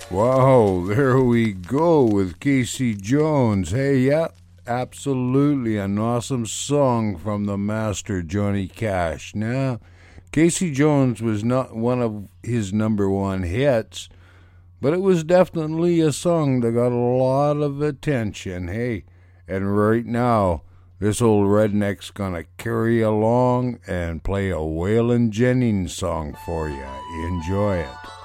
Wow, there we go with Casey Jones. Hey, yeah, absolutely an awesome song from the master Johnny Cash. Now, Casey Jones was not one of his number one hits, but it was definitely a song that got a lot of attention. Hey, and right now, this old redneck's gonna carry along and play a Waylon Jennings song for you. Enjoy it.